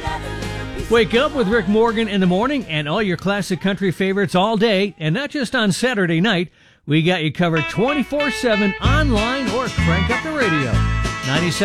Wake up with Rick Morgan in the morning and all your classic country favorites all day, and not just on Saturday night. We got you covered 24/7 online or crank up the radio. 97